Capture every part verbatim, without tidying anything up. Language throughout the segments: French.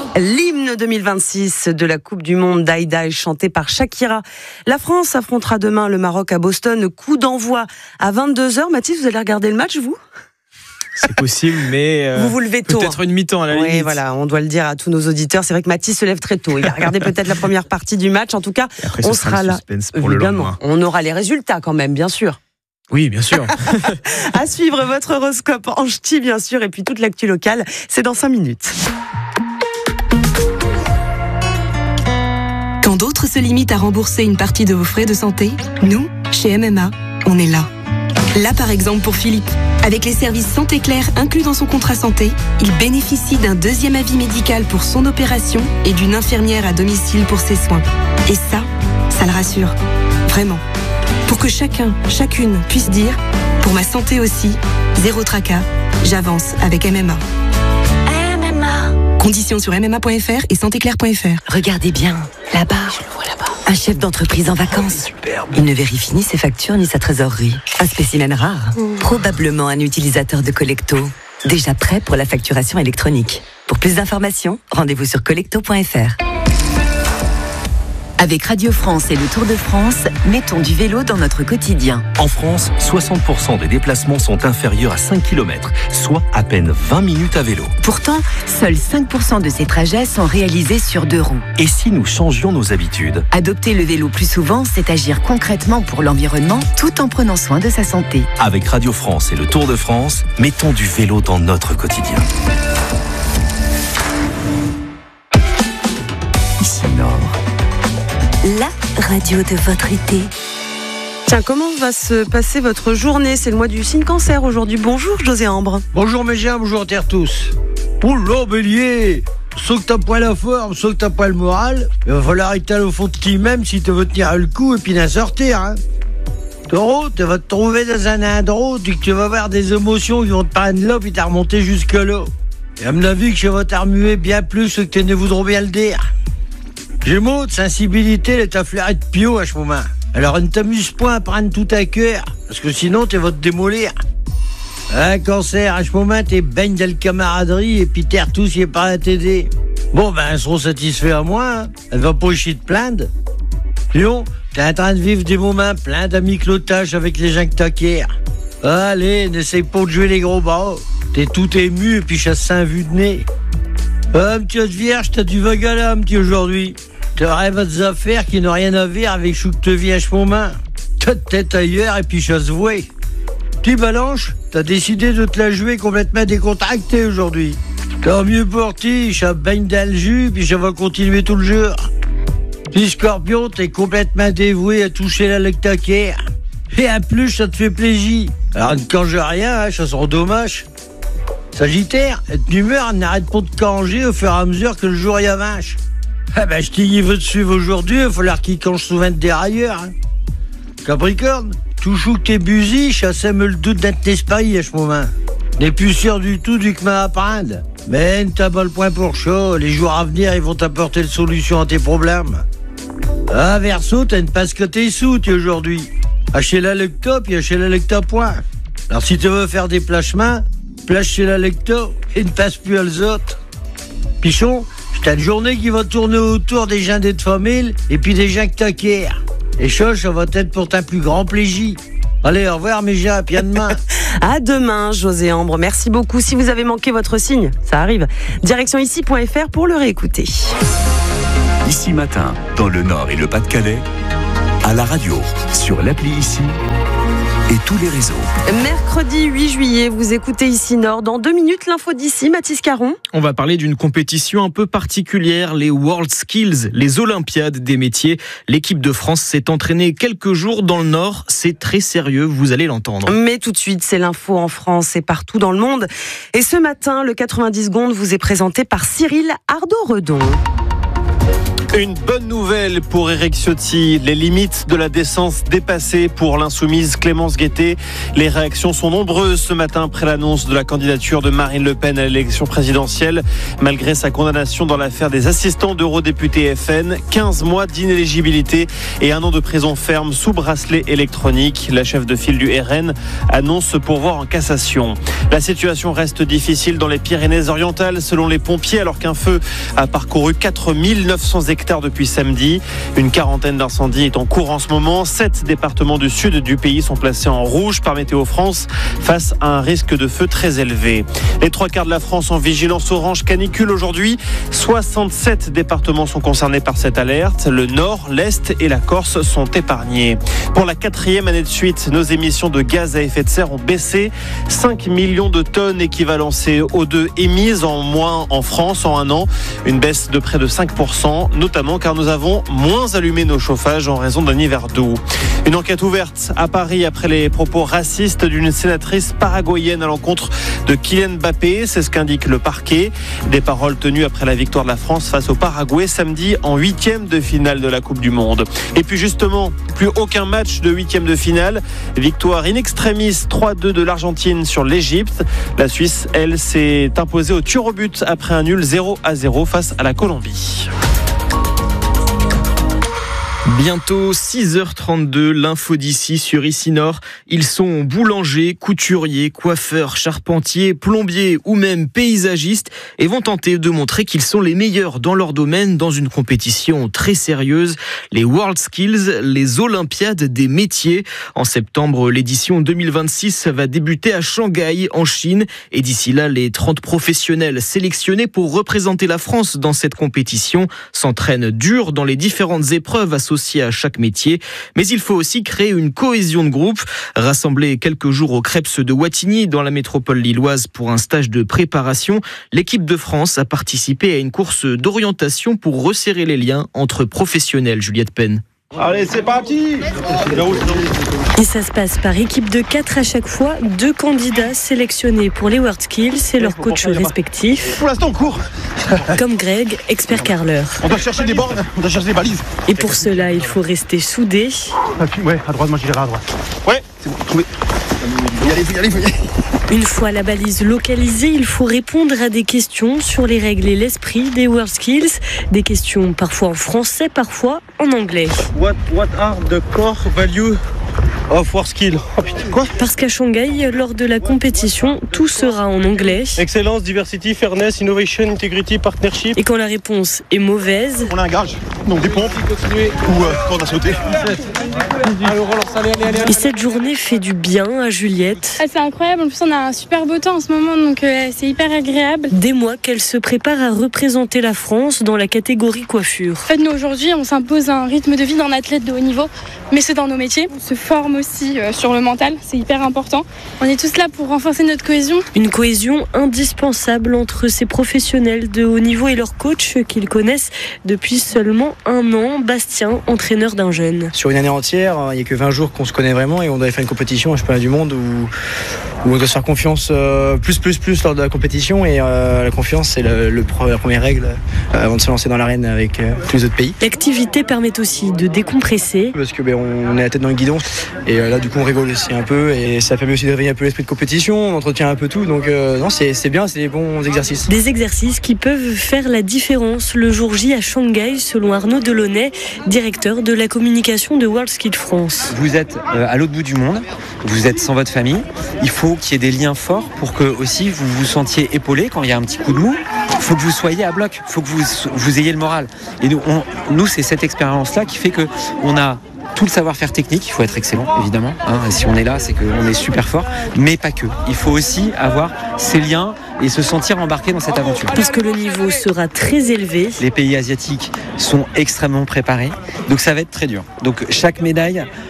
L'hymne deux mille vingt-six de la Coupe du Monde d'Aïda est chanté par Shakira. La France affrontera demain le Maroc à Boston. Coup d'envoi à vingt-deux heures. Mathis, vous allez regarder le match, vous ? C'est possible, mais euh, vous vous levez tôt. Peut-être une mi-temps à la oui, limite. Voilà, on doit le dire à tous nos auditeurs. C'est vrai que Mathis se lève très tôt. Il a regardé peut-être la première partie du match. En tout cas, après, on sera sera là. Pour Évidemment, le on aura les résultats quand même, bien sûr. Oui, bien sûr. À suivre votre horoscope en ch'ti, bien sûr, et puis toute l'actu locale, c'est dans cinq minutes. Quand d'autres se limitent à rembourser une partie de vos frais de santé, nous, chez M M A, on est là. Là, par exemple, pour Philippe. Avec les services Santé Claire inclus dans son contrat santé, il bénéficie d'un deuxième avis médical pour son opération et d'une infirmière à domicile pour ses soins. Et ça, ça le rassure. Vraiment. Pour que chacun, chacune puisse dire « Pour ma santé aussi, zéro tracas, j'avance avec M M A ». M M A. Conditions sur m m a point f r et santé claire point f r. Regardez bien, là-bas. Je le vois là-bas. Un chef d'entreprise en vacances. Superbe. Il ne vérifie ni ses factures ni sa trésorerie. Un spécimen rare. Mmh. Probablement un utilisateur de Collecto. Déjà prêt pour la facturation électronique. Pour plus d'informations, rendez-vous sur collecto point f r. Avec Radio France et le Tour de France, mettons du vélo dans notre quotidien. En France, soixante pour cent des déplacements sont inférieurs à cinq kilomètres, soit à peine vingt minutes à vélo. Pourtant, seuls cinq pour cent de ces trajets sont réalisés sur deux roues. Et si nous changions nos habitudes ? Adopter le vélo plus souvent, c'est agir concrètement pour l'environnement tout en prenant soin de sa santé. Avec Radio France et le Tour de France, mettons du vélo dans notre quotidien. Ici Nord. La radio de votre été. Tiens, comment va se passer votre journée ? C'est le mois du signe cancer aujourd'hui. Bonjour José Ambre. Bonjour mes gens, bonjour à terre tous. Oula bélier, sauf que t'as pas la forme, sauf que t'as pas le moral, il va falloir étaler au fond de qui-même si tu veux tenir le coup et puis d'en sortir. Hein. Taureau, tu vas te trouver dans un indro, tu que tu vas avoir des émotions qui vont te prendre là puis t'as remonté jusque là. Et à mon avis que je vais t'armuer bien plus que tu ne voudront bien le dire. Gémeaux, de sensibilité, elle est à fleurer de pio à ce moment. Alors ne t'amuse pas à prendre tout à cœur, parce que sinon tu vas te démolir. Un cancer, à ce moment t'es baignes de la camaraderie et puis t'es tous y est pas à t'aider. Bon ben elles seront satisfaits à moi, hein. Elle va pas chier de plaindre. Lion, t'es en train de vivre des moments pleins d'amiclotage avec les gens que t'acquiers. Allez, n'essaye pas de jouer les gros bras. T'es tout ému et puis chasse un vu de nez. Ah, petit vierge, t'as du vague à l'âme, petit, aujourd'hui. T'as rêve à des affaires qui n'ont rien à voir avec chou que te vis à ce moment. T'as de tête ailleurs et puis chasse vouée. Petit Balanche, t'as décidé de te la jouer complètement décontractée aujourd'hui. Tant mieux pour ti, ça baigne dans le jus, puis ça va continuer tout le jour. Petit Scorpion, t'es complètement dévoué à toucher la lectaquaire. Et en plus, ça te fait plaisir. Alors ne cange rien, hein, ça sera dommage. Sagittaire, être d'humeur n'arrête pas de canger au fur et à mesure que le jour y avance. Ah ben, je t'y veux te suivre aujourd'hui, il va falloir qu'il cange souvent de dérailleur. Hein. Capricorne, tout chou que t'es busy, ça sème le doute d'être esprit à ce moment. N'est plus sûr du tout du que m'a apprendre. Mais t'as pas le point pour chaud, les jours à venir, ils vont t'apporter la solution à tes problèmes. Ah, Verseau, t'as une passe que t'es sous, tu aujourd'hui. Achez la lecta, puis achez la lecta point. Alors si tu veux faire des placements, place chez la lecto et ne passe plus à les autres. Pichon, t'as une journée qui va tourner autour des gens de famille et puis des gens que t'acquiers. Et ça, ça va être pour ta plus grand plaisir. Allez, au revoir mes gens, puis à demain. À demain, José Ambre. Merci beaucoup. Si vous avez manqué votre signe, ça arrive. Direction ici point f r pour le réécouter. Ici Matin, dans le Nord et le Pas-de-Calais, à la radio, sur l'appli Ici et tous les réseaux. Mercredi huit juillet, vous écoutez Ici Nord. Dans deux minutes, l'info d'ici, Mathis Caron. On va parler d'une compétition un peu particulière, les World Skills, les Olympiades des métiers. L'équipe de France s'est entraînée quelques jours dans le Nord. C'est très sérieux, vous allez l'entendre. Mais tout de suite, c'est l'info en France et partout dans le monde. Et ce matin, le quatre-vingt-dix secondes vous est présenté par Cyril Ardo-Redon. Une bonne nouvelle pour Éric Ciotti. Les limites de la décence dépassées pour l'insoumise Clémence Guettet. Les réactions sont nombreuses ce matin après l'annonce de la candidature de Marine Le Pen à l'élection présidentielle. Malgré sa condamnation dans l'affaire des assistants d'eurodéputés F N, quinze mois d'inéligibilité et un an de prison ferme sous bracelet électronique. La chef de file du R N annonce se pourvoir en cassation. La situation reste difficile dans les Pyrénées-Orientales selon les pompiers alors qu'un feu a parcouru quatre mille neuf cents hectares depuis samedi. Une quarantaine d'incendies est en cours en ce moment. Sept départements du sud du pays sont placés en rouge par Météo France face à un risque de feu très élevé. Les trois quarts de la France en vigilance orange canicule aujourd'hui. soixante-sept départements sont concernés par cette alerte. Le nord, l'est et la Corse sont épargnés. Pour la quatrième année de suite, nos émissions de gaz à effet de serre ont baissé. cinq millions de tonnes équivalent C O deux émises en moins en France en un an. Une baisse de près de cinq pour cent, notamment car nous avons moins allumé nos chauffages en raison d'un hiver doux. Une enquête ouverte à Paris après les propos racistes d'une sénatrice paraguayenne à l'encontre de Kylian Mbappé. C'est ce qu'indique le parquet. Des paroles tenues après la victoire de la France face au Paraguay samedi en huitième de finale de la Coupe du Monde. Et puis justement, plus aucun match de huitième de finale. Victoire in extremis trois deux de l'Argentine sur l'Égypte. La Suisse, elle, s'est imposée au tir au but après un nul zéro à zéro face à la Colombie. Bientôt six heures trente-deux, l'info d'ici sur Ici Nord. Ils sont boulangers, couturiers, coiffeurs, charpentiers, plombiers ou même paysagistes et vont tenter de montrer qu'ils sont les meilleurs dans leur domaine dans une compétition très sérieuse, les WorldSkills, les Olympiades des métiers. En septembre, l'édition deux mille vingt-six va débuter à Shanghai, en Chine. Et d'ici là, les trente professionnels sélectionnés pour représenter la France dans cette compétition s'entraînent dur dans les différentes épreuves associées à chaque métier, mais il faut aussi créer une cohésion de groupe. Rassemblés quelques jours au Crêpes de Wattignies dans la métropole lilloise pour un stage de préparation, l'équipe de France a participé à une course d'orientation pour resserrer les liens entre professionnels. Juliette Penn. Allez, c'est parti! Et ça se passe par équipe de quatre à chaque fois, deux candidats sélectionnés pour les WorldSkills et leurs coachs respectifs. Pour l'instant, on court. Comme Greg, expert carreleur. On doit chercher des bornes, on doit chercher des balises. Et pour cela, il faut rester soudés. Ouais, à droite, moi j'irai à droite. Ouais, c'est bon, trouvé. Faut y aller, faut y aller, faut y aller. Une fois la balise localisée, il faut répondre à des questions sur les règles et l'esprit des WorldSkills. Des questions parfois en français, parfois en anglais. What, what are the core values of WorldSkills? Oh putain, quoi? Parce qu'à Shanghai, lors de la compétition, tout sera en anglais. Excellence, diversity, fairness, innovation, integrity, partnership. Et quand la réponse est mauvaise, on a un gage, donc des pompes ou euh, corde à sauter. Et cette journée fait du bien à Juliette. Ah, c'est incroyable, en plus on a un super beau temps en ce moment, donc euh, c'est hyper agréable. Des mois qu'elle se prépare à représenter la France dans la catégorie coiffure. En fait, nous aujourd'hui, on s'impose un rythme de vie d'un athlète de haut niveau, mais c'est dans nos métiers. On se forme aussi euh, sur le mental, c'est hyper important. On est tous là pour renforcer notre cohésion. Une cohésion indispensable entre ces professionnels de haut niveau et leurs coachs qu'ils connaissent depuis seulement un an. Bastien, entraîneur d'un jeune. Sur une année entière, il n'y a que vingt jours qu'on se connaît vraiment et on doit faire une compétition, un championnat du monde où, où on doit se faire confiance euh, plus, plus, plus lors de la compétition et euh, la confiance c'est le, le, la première règle euh, avant de se lancer dans l'arène avec euh, tous les autres pays. L'activité permet aussi de décompresser. Parce que ben, on est la tête dans le guidon et euh, là du coup on rigole aussi un peu et ça permet aussi de réveiller un peu l'esprit de compétition, on entretient un peu tout donc euh, non c'est, c'est bien, c'est des bons exercices. Des exercices qui peuvent faire la différence le jour J à Shanghai selon Arnaud Delaunay, directeur de la communication de WorldSkills France. Vous êtes euh, à l'autre bout du monde, vous êtes sans votre famille, il faut qu'il y ait des liens forts pour que aussi vous vous sentiez épaulé quand il y a un petit coup de mou. Il faut que vous soyez à bloc, il faut que vous, vous ayez le moral. Et nous, on, nous c'est cette expérience-là qui fait qu'on a tout le savoir-faire technique, il faut être excellent évidemment, hein, et si on est là c'est qu'on est super fort, mais pas que. Il faut aussi avoir ces liens et se sentir embarqué dans cette aventure. Parce que le niveau sera très élevé. Les pays asiatiques sont extrêmement préparés, donc ça va être très dur. Donc chaque médaille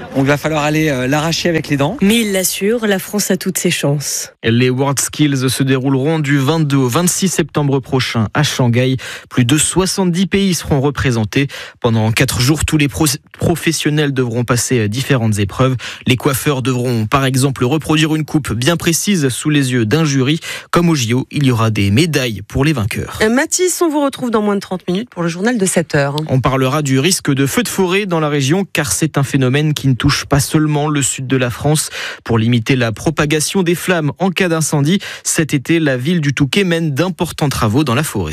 On va falloir aller euh, l'arracher avec les dents. Mais il l'assure, la France a toutes ses chances. Les World Skills se dérouleront du vingt-deux au vingt-six septembre prochain à Shanghai. Plus de soixante-dix pays seront représentés. Pendant quatre jours, tous les pro- professionnels devront passer différentes épreuves. Les coiffeurs devront par exemple reproduire une coupe bien précise sous les yeux d'un jury. Comme au J O, il y aura des médailles pour les vainqueurs. Mathis, on vous retrouve dans moins de trente minutes pour le journal de sept heures. On parlera du risque de feux de forêt dans la région car c'est un phénomène qui ne touche pas seulement le sud de la France. Pour limiter la propagation des flammes en cas d'incendie, cet été, la ville du Touquet mène d'importants travaux dans la forêt.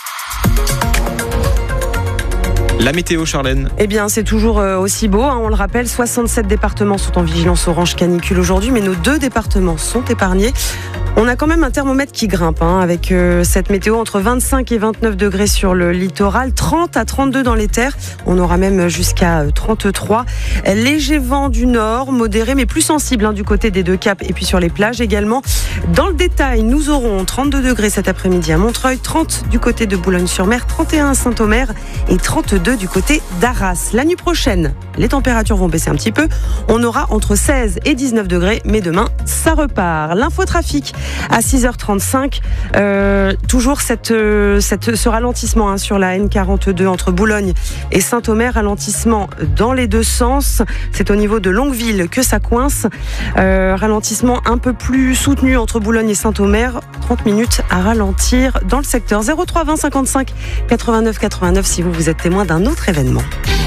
La météo, Charlène. Eh bien, c'est toujours aussi beau, hein, on le rappelle, soixante-sept départements sont en vigilance orange canicule aujourd'hui, mais nos deux départements sont épargnés. On a quand même un thermomètre qui grimpe, hein, avec euh, cette météo entre vingt-cinq et vingt-neuf degrés sur le littoral, trente à trente-deux dans les terres. On aura même jusqu'à trente-trois. Léger vent du nord, modéré, mais plus sensible hein, du côté des deux caps et puis sur les plages également. Dans le détail, nous aurons trente-deux degrés cet après-midi à Montreuil, trente du côté de Boulogne-sur-Mer, trente et un à Saint-Omer et trente-deux du côté d'Arras. La nuit prochaine, les températures vont baisser un petit peu. On aura entre seize et dix-neuf degrés, mais demain, ça repart. L'infotrafic à six heures trente-cinq. Euh, toujours cette, euh, cette, ce ralentissement hein, sur la N quarante-deux entre Boulogne et Saint-Omer. Ralentissement dans les deux sens. C'est au niveau de Longueville que ça coince. Euh, ralentissement un peu plus soutenu entre Boulogne et Saint-Omer. trente minutes à ralentir dans le secteur. zéro trois vingt cinquante-cinq quatre-vingt-neuf quatre-vingt-neuf si vous, vous êtes témoin d'un autre événement.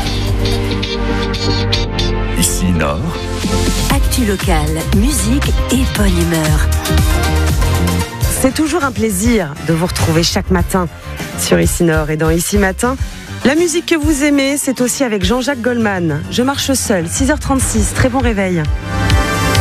Ici Nord. Actu local, musique et bonne humeur. C'est toujours un plaisir de vous retrouver chaque matin sur Ici Nord et dans Ici Matin. La musique que vous aimez, c'est aussi avec Jean-Jacques Goldman. Je marche seul, six heures trente-six, très bon réveil.